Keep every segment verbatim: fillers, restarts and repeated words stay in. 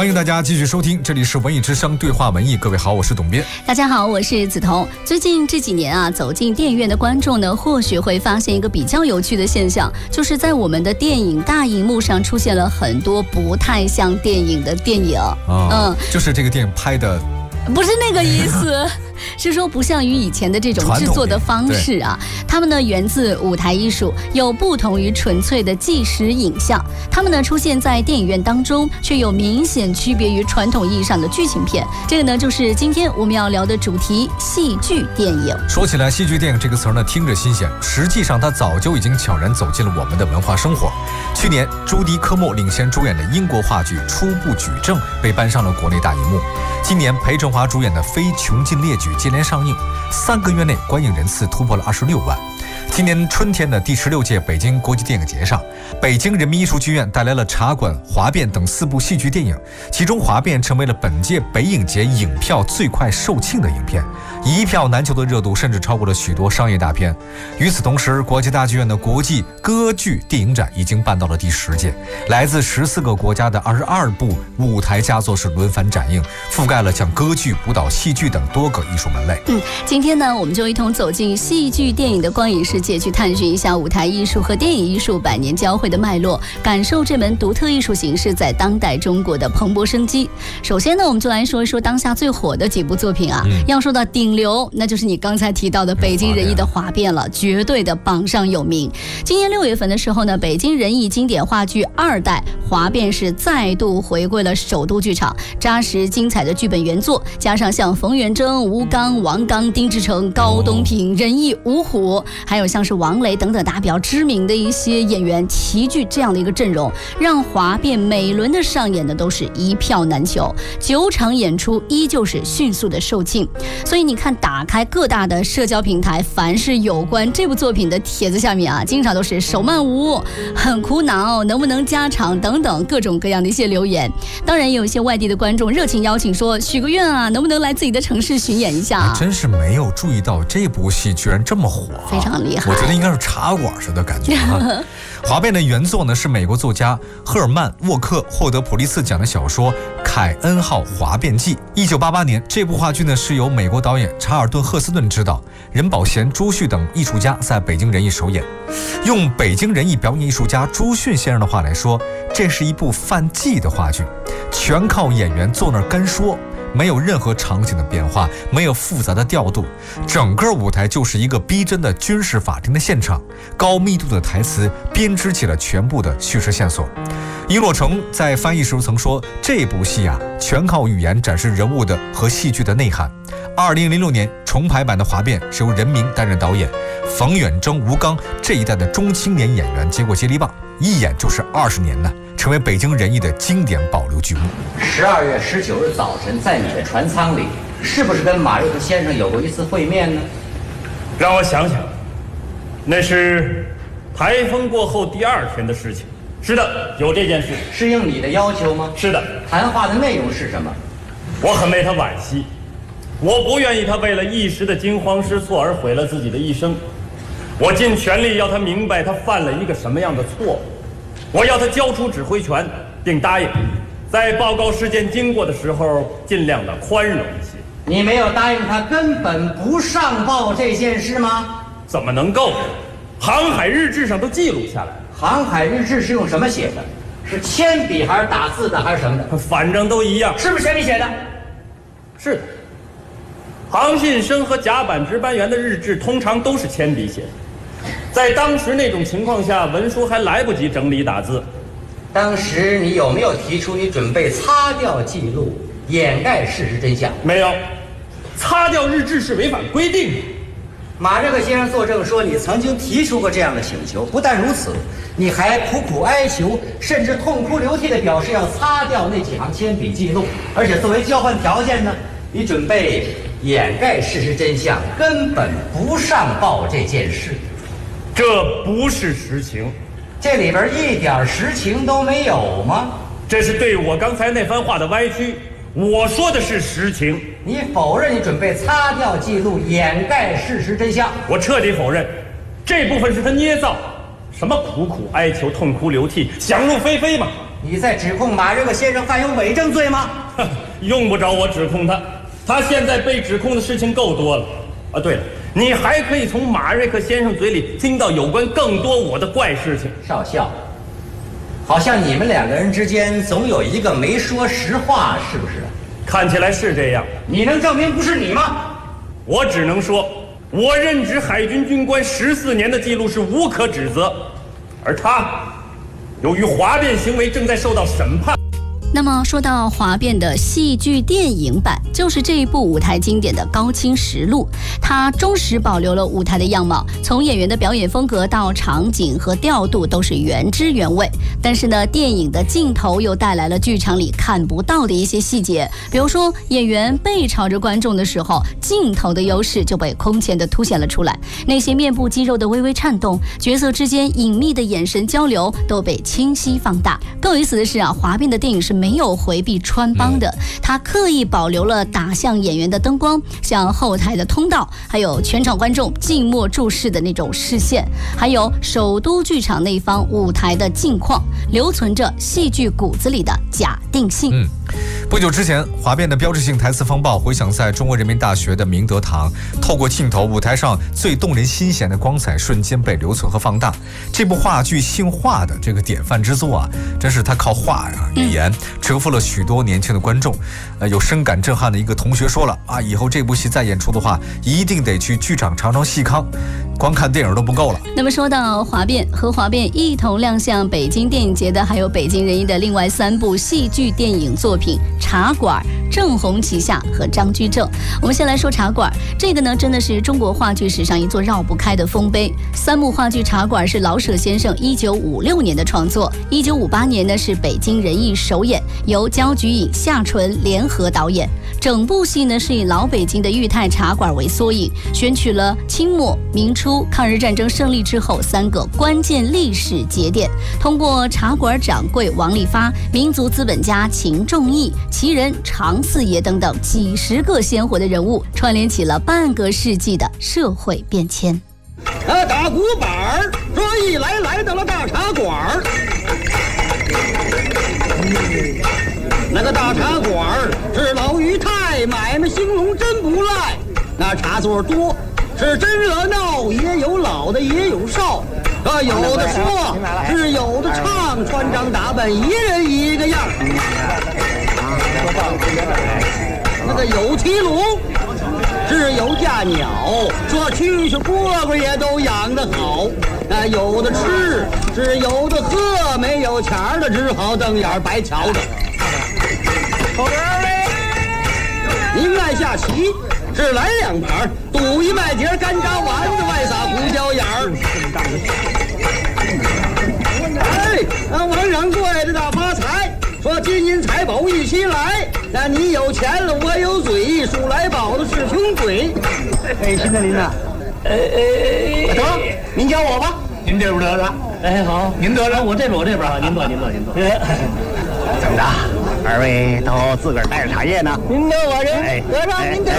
欢迎大家继续收听，这里是文艺之声对话文艺。各位好，我是董编。 大家好，我是梓潼。最近这几年啊，走进电影院的观众呢，或许会发现一个比较有趣的现象，就是在我们的电影大荧幕上出现了很多不太像电影的电影。 哦、嗯，就是这个电影拍的。 不是那个意思，是说不像于以前的这种制作的方式啊，他们呢源自舞台艺术，有不同于纯粹的纪实影像。他们呢出现在电影院当中，却有明显区别于传统意义上的剧情片。这个呢就是今天我们要聊的主题——戏剧电影。 说起来，戏剧电影这个词儿呢，听着新鲜，实际上它早就已经悄然走进了我们的文化生活。去年，朱迪科莫领衔主演的英国话剧《初步举证》被搬上了国内大荧幕。今年，裴振华主演的《非穷尽列举》接连上映，三个月内观影人次突破了二十六万。今年春天的第十六届北京国际电影节上，北京人民艺术剧院带来了《茶馆》《华变》等四部戏剧电影，其中《华变》成为了本届北影节影票最快售罄的影片，一票难求的热度甚至超过了许多商业大片。与此同时，国际大剧院的国际歌剧电影展已经办到了第十届，来自十四个国家的二十二部舞台佳作是轮番展映，覆盖了像歌剧、舞蹈、戏剧等多个艺术门类。 嗯，今天呢，我们就一同走进戏剧电影的光影世界，去探寻一下舞台艺术和电影艺术百年交汇的脉络，感受这门独特艺术形式在当代中国的蓬勃生机。首先呢，我们就来说一说当下最火的几部作品啊。嗯、要说到顶流，那就是你刚才提到的北京人艺的《华变》了，绝对的榜上有名。今年六月份的时候呢，北京人艺经典话剧二代《华变》是再度回归了首都剧场，扎实精彩的剧本原作，加上像冯远征、吴刚、王刚、丁志诚、高东平、任毅、吴虎，还有像是王雷等等大比较知名的一些演员齐聚这样的一个阵容，让《华变》每轮的上演的都是一票难求，九场演出依旧是迅速的售罄。所以你看，打开各大的社交平台，凡是有关这部作品的帖子下面啊，经常都是手慢无、很苦恼、能不能加场等等各种各样的一些留言。当然也有一些外地的观众热情邀请说，许个愿啊，能不能来自己的城市巡演一下、啊、 真是没有注意到这部戏居然这么火、啊、 非常厉害。 我觉得应该是茶馆似的感觉啊。华变的原作呢是美国作家赫尔曼·沃克获得普利策奖的小说《凯恩号华变记》。一九八八年，这部话剧呢是由美国导演查尔顿·赫斯顿执导，任宝贤、朱旭等艺术家在北京人艺首演。用北京人艺表演艺术家朱迅先生的话来说，这是一部犯忌的话剧，全靠演员坐那儿干说。没有任何场景的变化，没有复杂的调度，整个舞台就是一个逼真的军事法庭的现场，高密度的台词编织起了全部的叙事线索。殷洛成在翻译时曾说，这部戏啊，全靠语言展示人物的和戏剧的内涵。二零零六年重排版的《华变》是由任明担任导演，冯远征、吴刚这一代的中青年演员接过接力棒，一演就是二十年呢，成为北京人艺的经典保留剧目。 十二月十九日早晨，在你的船舱里，是不是跟马瑞克先生有过一次会面呢？ 让我想想，那是台风过后第二天的事情。是的，有这件事。 是应你的要求吗？ 是的。 谈话的内容是什么？ 我很为他惋惜，我不愿意他为了一时的惊慌失措而毁了自己的一生。我尽全力要他明白他犯了一个什么样的错误。我要他交出指挥权，并答应在报告事件经过的时候尽量的宽容一些。 你没有答应他根本不上报这件事吗？ 怎么能够？航海日志上都记录下来。 航海日志是用什么写的？是铅笔还是打字的还是什么的？ 反正都一样。 是不是铅笔写的？ 是的。航信生和甲板值班员的日志通常都是铅笔写的，在当时那种情况下，文书还来不及整理打字。 当时你有没有提出你准备擦掉记录，掩盖事实真相？ 没有，擦掉日志是违反规定的。 马瑞克先生作证说，你曾经提出过这样的请求。不但如此，你还苦苦哀求，甚至痛哭流涕地表示要擦掉那几行铅笔记录，而且作为交换条件呢，你准备掩盖事实真相，根本不上报这件事。 这不是实情。 这里边一点实情都没有吗？ 这是对我刚才那番话的歪曲。我说的是实情。 你否认你准备擦掉记录，掩盖事实真相？ 我彻底否认，这部分是他捏造。什么苦苦哀求、痛哭流涕、想入非非嘛？ 你在指控马瑞克先生犯有伪证罪吗？ 用不着我指控他，他现在被指控的事情够多了。啊，对了，你还可以从马瑞克先生嘴里听到有关更多我的怪事情。 少校，好像你们两个人之间总有一个没说实话，是不是？ 看起来是这样。 你能证明不是你吗？ 我只能说，我任职海军军官十四年的记录是无可指责，而他由于哗变行为正在受到审判。 那么说到哗变的戏剧电影版，就是这一部舞台经典的《高清实录》，它忠实保留了舞台的样貌，从演员的表演风格到场景和调度都是原汁原味。但是呢，电影的镜头又带来了剧场里看不到的一些细节，比如说演员背朝着观众的时候，镜头的优势就被空前的凸显了出来，那些面部肌肉的微微颤动，角色之间隐秘的眼神交流都被清晰放大。更有意思的是啊，哗变的电影是没有回避穿帮的，他刻意保留了打向演员的灯光，像后台的通道，还有全场观众静默注视的那种视线，还有首都剧场内方舞台的镜框，留存着戏剧骨子里的假定性。 嗯，不久之前，哗变的标志性台词风暴回响在中国人民大学的明德堂，透过镜头，舞台上最动人心弦的光彩瞬间被留存和放大。这部话剧姓话的这个典范之作啊，真是他靠话呀、语言折服了许多年轻的观众。呃，有深感震撼的一个同学说了啊，以后这部戏再演出的话，一定得去剧场尝尝细糠，光看电影都不够了。 那么说到哗变，和哗变一同亮相北京电影节的，还有北京人艺的另外三部戏剧电影作品《茶馆》、郑红旗下和张居正。我们先来说茶馆，这个呢真的是中国话剧史上一座绕不开的丰碑。三幕话剧茶馆是老舍先生一九五六年的创作，一九五八年呢是北京人艺首演，由焦菊隐、夏纯联合导演。整部戏呢是以老北京的裕泰茶馆为缩影，选取了清末、明初抗日战争胜利之后三个关键历史节点，通过茶馆掌柜王利发、民族资本家秦仲义、奇人常四爷等等几十个鲜活的人物，串联起了半个世纪的社会变迁。 啊，打鼓板儿，这一来来到了大茶馆儿。那个大茶馆儿是老裕泰，买卖兴隆真不赖。那茶座多，是真热闹，也有老的也有少。啊，有的说是有的唱，穿装打扮一人一个样。那个有提笼，是有架鸟，说蛐蛐蝈蝈也都养得好。啊，有的吃，是有的喝，没有钱儿的只好瞪眼白瞧着。您爱下棋，是来两盘，赌一麦节干炸丸子，外撒胡椒眼儿。哎，啊，王掌柜的大发财，说金银财宝一起来。那你有钱了，我有嘴，数来宝的是穷鬼。哎，现在您呢？哎哎，得，您教我吧。您这边得着。哎，好，您得着，我这边，我这边啊，您坐，您坐，您坐。怎么着？二位都自个儿带着茶叶呢？您得我这，哎、得着，您得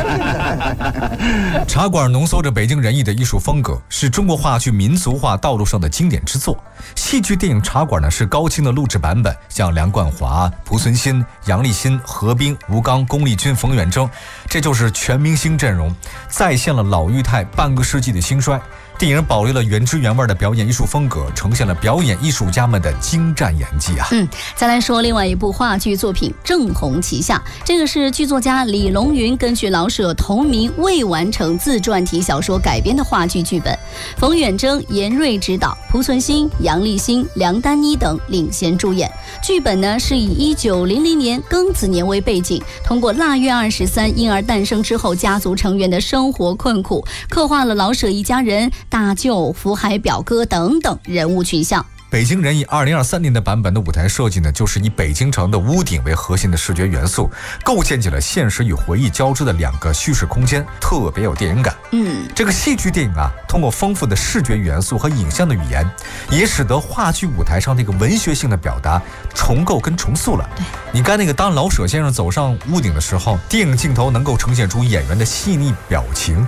着。茶馆浓缩着北京人艺的艺术风格，是中国话剧民族化道路上的经典之作。戏剧电影《茶馆》呢是高清的录制版本，像梁冠华、濮存昕、杨立新、何冰、吴刚、龚丽君、冯远征，这就是全明星阵容，再现了老裕泰半个世纪的兴衰。电影保留了原汁原味的表演艺术风格，呈现了表演艺术家们的精湛演技啊！ 嗯，再来说另外一部话剧作品《正红旗下》，这个是剧作家李龙云根据老舍同名未完成自传体小说改编的话剧剧本，冯远征、严瑞执导，濮存昕、杨立新、梁丹妮等领衔主演。剧本呢是以一九零零年庚子年为背景，通过腊月二十三婴儿诞生之后家族成员的生活困苦，刻画了老舍一家人、大舅、福海表哥等等人物群像。 北京人艺二零二三年的版本的舞台设计呢，就是以北京城的屋顶为核心的视觉元素，构建起了现实与回忆交织的两个叙事空间，特别有电影感。 嗯， 这个戏剧电影啊，通过丰富的视觉元素和影像的语言，也使得话剧舞台上那个文学性的表达重构跟重塑了。 对， 你看那个当老舍先生走上屋顶的时候，电影镜头能够呈现出演员的细腻表情。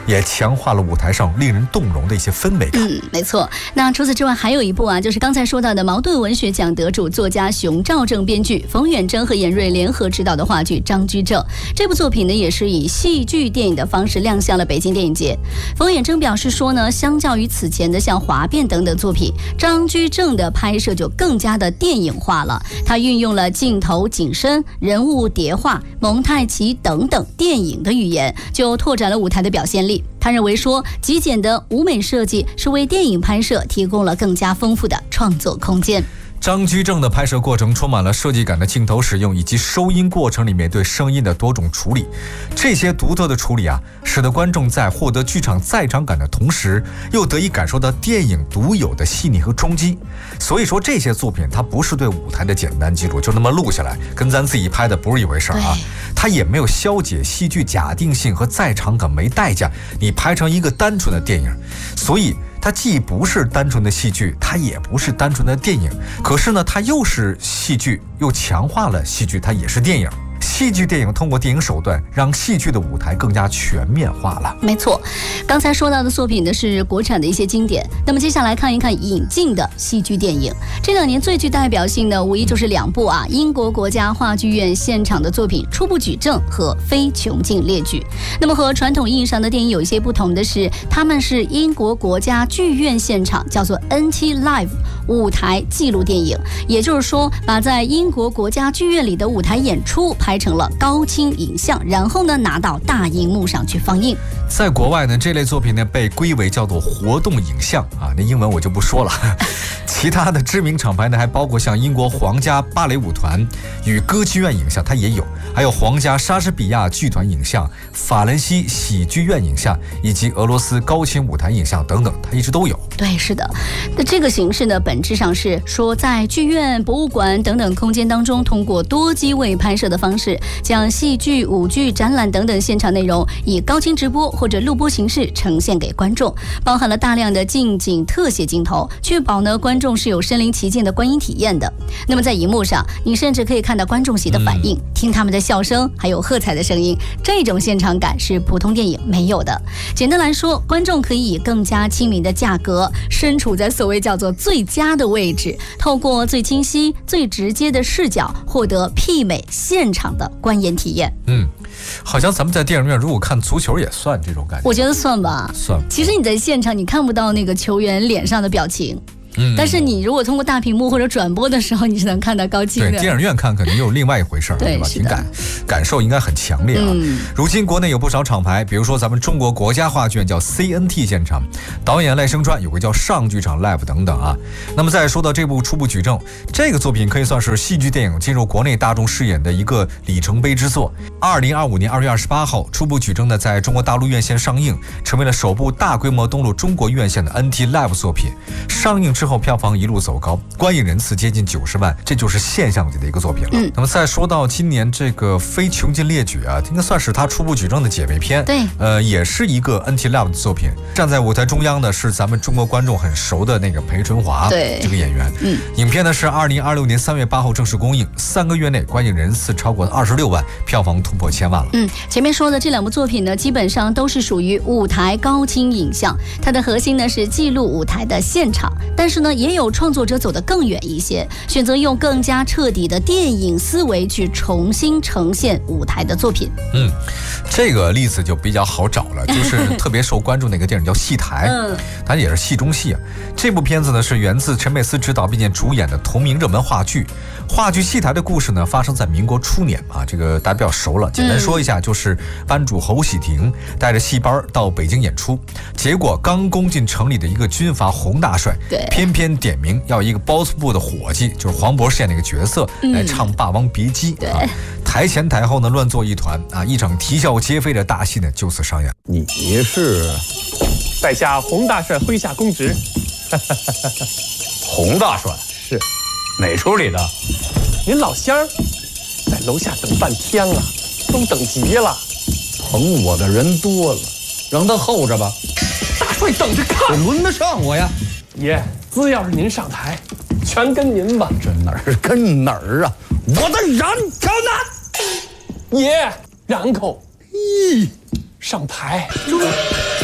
也强化了舞台上令人动容的一些氛围感。 嗯，没错。那除此之外，还有一部啊，就是刚才说到的茅盾文学奖得主作家熊兆正编剧，冯远征和严瑞联合执导的话剧《张居正》。这部作品呢，也是以戏剧电影的方式亮相了北京电影节。冯远征表示说呢，相较于此前的像《华变》等等作品，《张居正》的拍摄就更加的电影化了。他运用了镜头景深、人物叠化、蒙太奇等等电影的语言，就拓展了舞台的表现力。他认为说，极简的舞美设计是为电影拍摄提供了更加丰富的创作空间。 张居正的拍摄过程充满了设计感的镜头使用，以及收音过程里面对声音的多种处理。这些独特的处理啊，使得观众在获得剧场在场感的同时，又得以感受到电影独有的细腻和冲击。所以说，这些作品它不是对舞台的简单记录，就那么录下来，跟咱自己拍的不是一回事啊。它也没有消解戏剧假定性和在场感没代价，你拍成一个单纯的电影。所以它既不是单纯的戏剧，它也不是单纯的电影，可是呢，它又是戏剧，又强化了戏剧，它也是电影。戏剧电影通过电影手段让戏剧的舞台更加全面化了。 没错，刚才说到的作品呢是国产的一些经典，那么接下来看一看引进的戏剧电影。这两年最具代表性的无疑就是两部啊，英国国家话剧院现场的作品《初步举证》和《非穷尽列举》。那么和传统意义上的电影有一些不同的是，他们是英国国家剧院现场，叫做 N T Live 舞台记录电影，也就是说把在英国国家剧院里的舞台演出拍成了高清影像，然后呢拿到大荧幕上去放映。 在国外呢，这类作品呢被归为叫做活动影像啊，那英文我就不说了。其他的知名厂牌呢，还包括像英国皇家芭蕾舞团与歌剧院影像，它也有，还有皇家莎士比亚剧团影像、法兰西喜剧院影像以及俄罗斯高清舞台影像等等，它一直都有。 对，是的。那这个形式呢，本质上是说在剧院、博物馆等等空间当中，通过多机位拍摄的方式，将戏剧、舞剧、展览等等现场内容以高清直播或者录播形式呈现给观众，包含了大量的近景特写镜头，确保呢观众是有身临其境的观影体验的。那么在荧幕上，你甚至可以看到观众席的反应，嗯、听他们的笑声，还有喝彩的声音，这种现场感是普通电影没有的。简单来说，观众可以以更加亲民的价格，身处在所谓叫做最佳的位置，透过最清晰、最直接的视角，获得媲美现场的观演体验。 嗯，好像咱们在电影院如果看足球也算这种感觉。 我觉得算吧， 算。 其实你在现场你看不到那个球员脸上的表情。嗯，但是你如果通过大屏幕或者转播的时候，你是能看到高清的。 对，电影院看肯定又另外一回事儿，对吧？情感感受应该很强烈啊。嗯、如今国内有不少厂牌，比如说咱们中国国家话剧院叫 C N T 现场，导演赖声川有个叫上剧场 Live 等等啊。那么再说到这部《初步举证》，这个作品可以算是戏剧电影进入国内大众视野的一个里程碑之作。二零二五年二月二十八号，《初步举证》呢在中国大陆院线上映，成为了首部大规模登陆中国院线的 N T Live 作品。上映之后票房一路走高，观影人次接近九十万，这就是现象级的一个作品了。嗯、那么再说到今年这个《非穷尽列举》啊，应该算是他初步举证的姐妹篇。 对， 呃，也是一个 N T Live 的作品。站在舞台中央的是咱们中国观众很熟的那个裴淳华， 对， 这个演员。嗯，影片呢是二零二六年三月八号正式公映，三个月内观影人次超过二十六万，票房突破千万了。 嗯，前面说的这两部作品呢，基本上都是属于舞台高清影像，它的核心呢是记录舞台的现场，但是呢也有创作者走得更远一些，选择用更加彻底的电影思维去重新呈现舞台的作品。 嗯，这个例子就比较好找了，就是特别受关注的一个电影叫《戏台》，嗯，它也是戏中戏啊。这部片子呢是源自陈佩斯执导并且主演的同名热门话剧。话剧《戏台》的故事呢发生在民国初年啊，这个大家比较熟了。简单说一下，就是班主侯喜亭带着戏班到北京演出，结果刚攻进城里的一个军阀洪大帅， 对， 偏偏点名要一个包租婆的伙计，就是黄渤饰演那个角色来唱《霸王别姬》。 对， 啊，台前台后呢乱作一团啊，一场啼笑皆非的大戏呢就此上演。 你是在下洪大帅麾下公职。 洪大帅是哪出里的？ 您老乡儿在楼下等半天了，都等急了。 捧我的人多了，让他候着吧。 大帅等着看， 轮得上我呀！ 爷，只要是您上台，全跟您吧。 这哪儿跟哪儿啊？我的染口呢？ 爷，染口。咦，上台。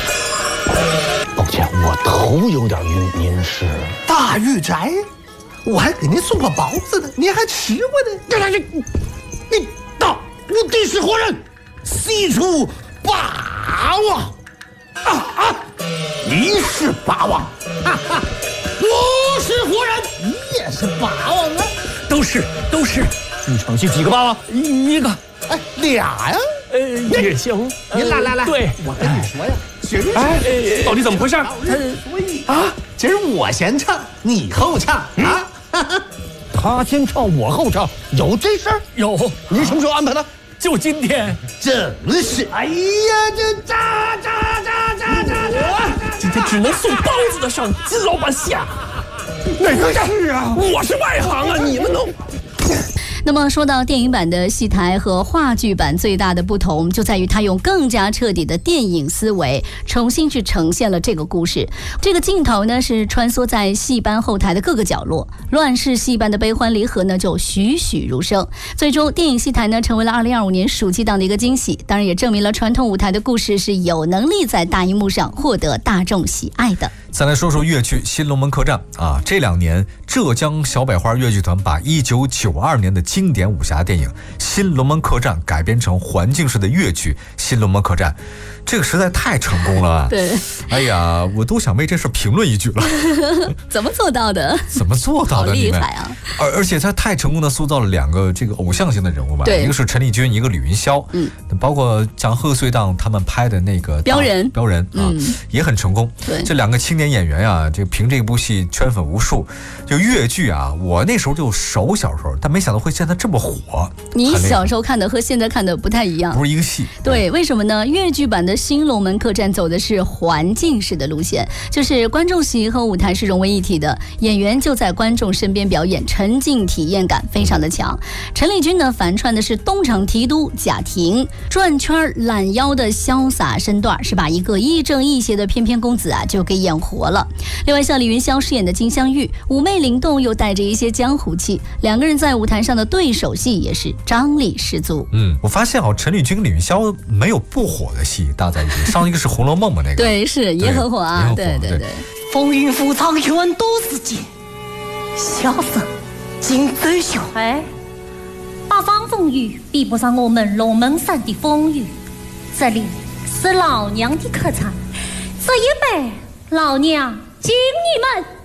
抱歉，我头有点晕，您是？ 大玉宅，我还给您送过包子呢，您还吃过呢。这这这，你到我地是活人，西出霸王啊啊！你是霸王，哈哈，我是活人，你也是霸王啊， 都是都是。一场戏几个霸王？一个。 哎，俩呀。 呃，也行。 你来来来， 对， 我跟你说呀，今儿哎，到底怎么回事？ 所以啊，今儿我先唱，你后唱啊。 他先唱，我后唱， 有这事儿？ 有。 你什么时候安排的？ 就今天。 真是，哎呀，这喳喳喳喳喳喳！ 今天只能送包子的上，金老板下。 哪个是啊？ 我是外行啊，你们都。 那么说到电影版的戏台和话剧版最大的不同，就在于它用更加彻底的电影思维重新去呈现了这个故事。这个镜头呢是穿梭在戏班后台的各个角落，乱世戏班的悲欢离合呢就栩栩如生。最终电影戏台呢成为了二零二五年暑期档的一个惊喜，当然也证明了传统舞台的故事是有能力在大荧幕上获得大众喜爱的。 再来说说粤剧《新龙门客栈》啊，这两年浙江小百花粤剧团把一九九二年的经典武侠电影《新龙门客栈》改编成环境式的粤剧《新龙门客栈》，这个实在太成功了啊！ 对， 哎呀，我都想为这事评论一句了。 怎么做到的？ 怎么做到的？ 好厉害啊！ 而而且他太成功的塑造了两个这个偶像型的人物吧， 对， 一个是陈丽君，一个吕云霄， 嗯， 包括像贺岁档他们拍的那个标人， 标人啊， 嗯， 也很成功。 对， 这两个青年演员啊，这凭这部戏圈粉无数。就粤剧啊，我那时候就熟，小时候，但没想到会现在这么火。 你小时候看的和现在看的不太一样， 不是一个戏。 对，为什么呢？粤剧版的《新龙门客栈》走的是环境式的路线，就是观众席和舞台是融为一体的，演员就在观众身边表演，沉浸体验感非常的强。陈丽君呢，反串的是东厂提督贾婷，转圈揽腰的潇洒身段，是把一个亦正亦邪的翩翩公子啊就给演活了。另外，像李云霄饰演的金镶玉，妩媚灵动又带着一些江湖气，两个人在舞台上的对手戏也是张力十足。 嗯，我发现啊，陈丽君、李云霄没有不火的戏搭在一起。上一个是《红楼梦》嘛，那个对，是耶和华，对对对。 风云浮藏，全都是剑，小生尽追求。 哎，八方风雨比不上我们龙门山的风雨。这里是老娘的客栈，这一杯老娘敬你们。